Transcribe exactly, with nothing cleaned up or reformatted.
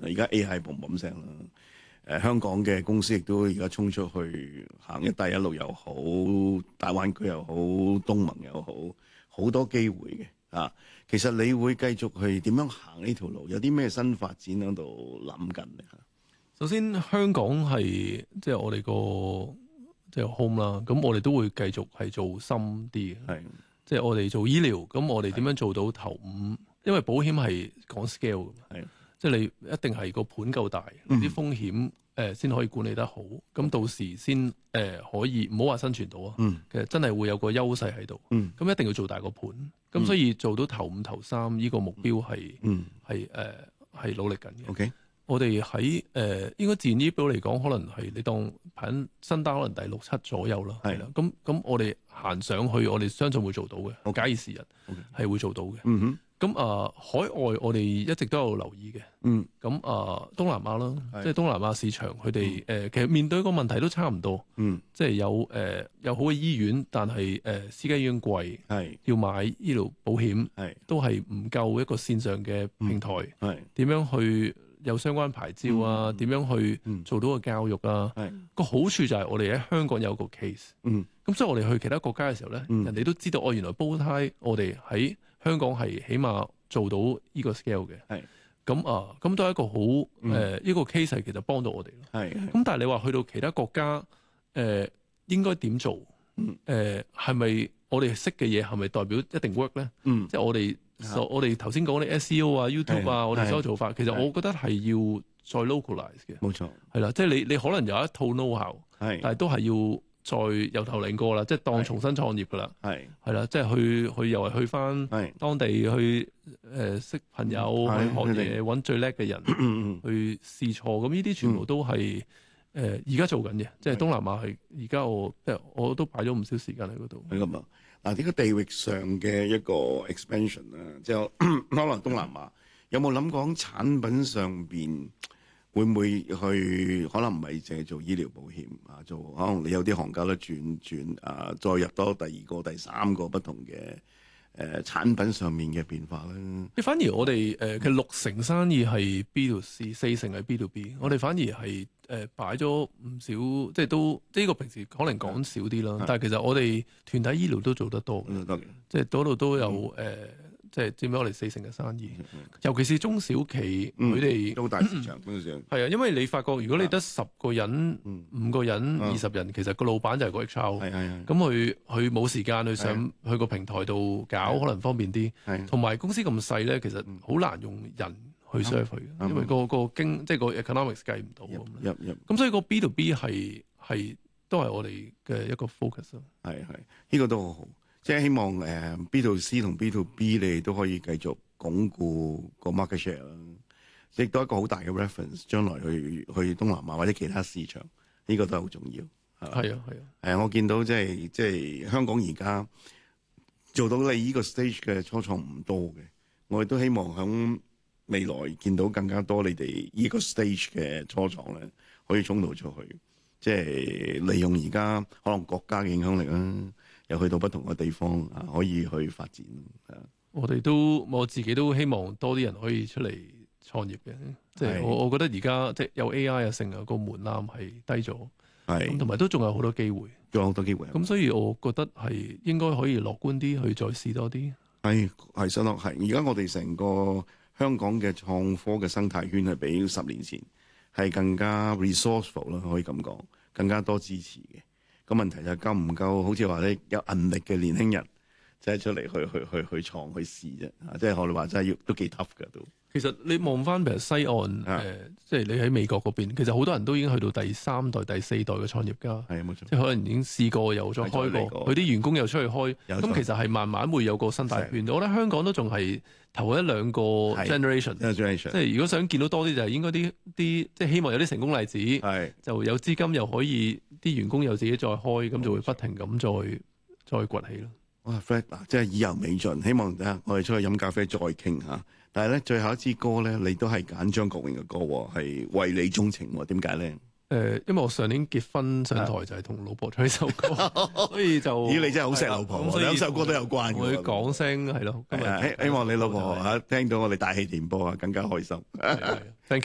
而家 A I 嘣嘣聲啦。誒、呃、香港嘅公司亦都而家衝出去行一帶一路又好，大灣區又好，東盟又好，好多機會嘅啊！其實你會繼續去點樣行呢條路？有啲咩新發展喺度諗緊咧？ 首先香港係即係我哋個即係 home 啦，咁我哋都會繼續係做深啲嘅， 係即係我哋做醫療，咁我哋點樣做到頭五？因為保險係講 scale 嘅， 係即係你一定係個盤夠大，啲、 嗯、風險誒先可以管理得好，咁到時先誒、呃、可以唔好話生存到啊。 嗯、 其實真係會有個優勢喺度。咁、 嗯、 一定要做大個盤，咁、嗯、所以做到頭五頭三呢個目標係係誒係努力緊嘅。 Okay. 我哋喺誒應該自然醫保嚟講，可能係你當排新單可能第六七左右啦。係啦，咁咁我哋行上去，我哋相信會做到嘅。我假以時日係、okay. 會做到嘅。嗯哼。咁啊、呃，海外我哋一直都有留意嘅。嗯。咁啊、呃，東南亞啦，即係東南亞市場，佢哋誒其實面對個問題都差唔多。嗯。即係有誒、呃、有好嘅醫院，但係誒、呃、私家醫院貴，係要買醫療保險，係都係唔夠一個線上嘅平台。係點樣去有相關牌照啊？點、嗯、樣去做到個教育啊？係個好處就係我哋喺香港有個 case。嗯。咁所以我哋去其他國家嘅時候咧、嗯，人哋都知道哦，原來煲胎我哋喺香港係起碼做到呢個 scale 嘅，係咁啊，咁都係一個好誒，呢、呃嗯、個 case 係其實幫到我哋咯。係咁，但係你話去到其他國家誒、呃，應該點做？誒係咪我哋識嘅嘢係咪代表一定 work 咧？嗯，即係我哋所我哋頭先講啲 S E O 啊、YouTube 啊，我哋所有做法，其實我覺得係要再 localize 嘅。冇錯，係啦，即係你你可能有一套 know-how，係，但係都係要再由頭嚟過啦，即係當重新創業噶啦，係係啦，即係去去又係去翻當地去誒、呃、識朋友去學嘢，揾最叻嘅人去試錯，咁呢啲全部都係誒而家做緊嘅，即係東南亞係而家我即係我都擺咗唔少時間喺嗰度。 係咁啊！嗱，呢個地域上嘅一個 expansion 啊，即係可能東南亞有冇諗講產品上邊？會唔會去？可能唔係淨係做醫療保險啊，做可能你有啲行家都轉轉啊，再入多第二個、第三個不同嘅誒、呃、產品上面嘅變化咧。 反而我哋誒、呃、其實六成生意係 B to C， 四成係 B to B。我哋反而係誒擺咗唔少，即係都即係呢個平時可能講少啲啦。但係其實我哋團體醫療都做得多，嗯、即係嗰度都有誒。嗯呃即係佔咗我哋四成嘅生意，尤其是中小企，佢哋都大市場，中小企係啊，因為你發覺如果你得十個人、五、嗯、個人、二、嗯、十人，其實個老闆就係個 H R，係係係，咁佢佢冇時間去上去個平台度搞，可能方便啲。同埋公司咁細咧，其實好難用人去 serve 佢，因為、個、個經即係個 economics 計唔到咁。咁所以個 B to B 係係都係我哋嘅一個 focus 咯。 係係，呢個都好好。即係希望誒 B to C 同 B to B 你哋都可以繼續鞏固個 market share 啦，亦都係一個好大嘅 reference，將來去去東南亞或者其他市場，呢、這個都係好重要。 係啊係啊， 係啊，我見到即係即係香港而家做到你呢個 stage 嘅初創唔多嘅，我亦都希望響未來見到更加多你哋呢個 stage 嘅初創咧，可以衝到出去，即係利用而家可能國家嘅影響力啦。又去到不同嘅地方啊，可以去發展。 我哋都我自己都希望多啲人可以出嚟創業嘅。即係我我覺得而家即係有 A I 啊，成日個門檻係低咗，係咁同埋都仲有好多機會， 仲有好多機會。咁所以我覺得係應該可以樂觀啲去再試多啲。 係係，相當係。而家我哋成個香港嘅創科嘅生態圈係比十年前係更加 resourceful 啦，可以咁講，更加多支持嘅。個問題就係夠唔夠，好似話咧有韌力嘅年輕人，即係出嚟去去去去創去試啫。即係我哋話真係要都幾 tough 㗎都。 其實你望翻譬如西岸誒、呃，即係你喺美國嗰邊，其實好多人都已經去到第三代、第四代嘅創業家。係冇錯，即係可能已經試過又再開過，佢啲員工又出去開。咁其實係慢慢會有個生態圈。我覺得香港都仲係頭一兩個 generation。generation 即係如果想見到多啲，就係應該啲啲，即係希望有啲成功例子。係就有資金又可以，啲員工又自己再開，咁就會不停咁再再崛起咯。 哇 Fred 嗱，即係意猶未盡，希望等下我哋出去飲咖啡再傾嚇。但係咧，最後一支歌咧，你都係揀張國榮嘅歌喎，係為你鍾情喎。點解咧？誒、 呃，因為我上年結婚上台就係同老婆唱呢首歌，所以就咦， 你真係好錫老婆，兩首歌都有關嘅。 會講聲係咯， 希希望你老婆嚇聽到我哋大氣電波啊，更加開心。 Thank you。